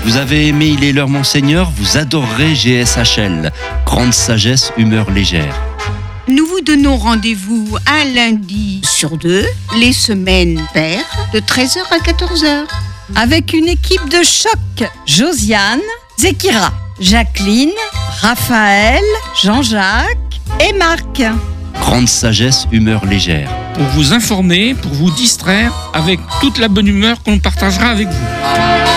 Vous avez aimé Il est l'heure Monseigneur, vous adorerez GSHL. Grande sagesse, humeur légère. Nous vous donnons rendez-vous un lundi sur 2, les semaines paires, de 13h à 14h. Avec une équipe de choc, Josiane, Zekira, Jacqueline, Raphaël, Jean-Jacques et Marc. Grande sagesse, humeur légère. Pour vous informer, pour vous distraire, avec toute la bonne humeur qu'on partagera avec vous.